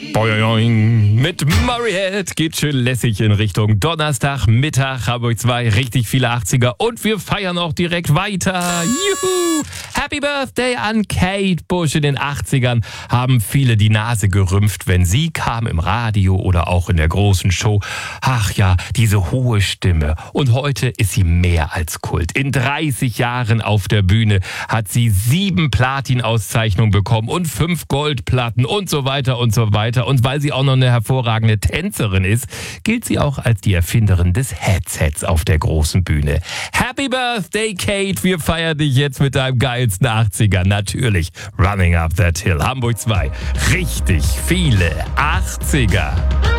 Boing. Mit Mariette geht schön lässig in Richtung Donnerstagmittag. Hamburg 2, richtig viele 80er und wir feiern auch direkt weiter. Juhu! Happy Birthday an Kate Bush. In den 80ern haben viele die Nase gerümpft, wenn sie kam im Radio oder auch in der großen Show. Ach ja, diese hohe Stimme. Und heute ist sie mehr als Kult. In 30 Jahren auf der Bühne hat sie 7 Platin-Auszeichnungen bekommen und 5 Goldplatten und so weiter und so weiter. Und weil sie auch noch eine hervorragende Tänzerin ist, gilt sie auch als die Erfinderin des Headsets auf der großen Bühne. Happy Birthday, Kate! Wir feiern dich jetzt mit deinem geilsten 80er. Natürlich Running Up That Hill. Hamburg 2. Richtig viele 80er.